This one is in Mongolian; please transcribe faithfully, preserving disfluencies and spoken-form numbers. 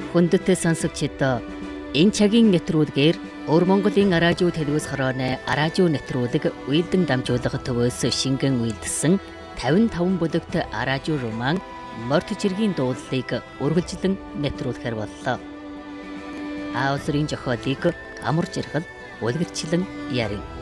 Хүндэт сонсогчид энэ цагийн нэвтрүүлгээр Өр Монголын араажуу телевиз хорооны араажуу нэвтрүүлэг үйлдэн дамжуулах төвөөс шингэн үйлдсэн тавин таван бүлэгт араажуу роман Морт Чиргийн дуулалыг үргэлжлэн нэвтрүүлэхээр боллоо. Аавсрын зохиолыг Амар Жаргал үлгэрчлэн ярив.